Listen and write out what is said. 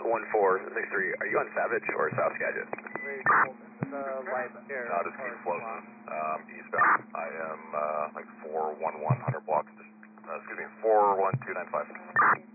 11463. Are you on Savage or South Skagit? Just keep floating eastbound. I am like 411 100 blocks. Excuse me, 41295.